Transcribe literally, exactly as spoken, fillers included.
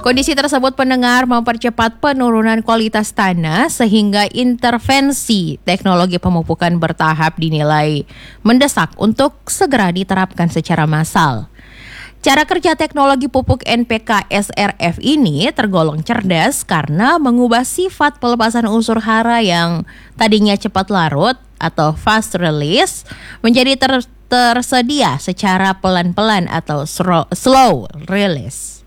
Kondisi tersebut pendengar mempercepat penurunan kualitas tanah sehingga intervensi teknologi pemupukan bertahap dinilai mendesak untuk segera diterapkan secara massal. Cara kerja teknologi pupuk N P K S R F ini tergolong cerdas karena mengubah sifat pelepasan unsur hara yang tadinya cepat larut atau fast release menjadi ter- tersedia secara pelan-pelan atau slow release.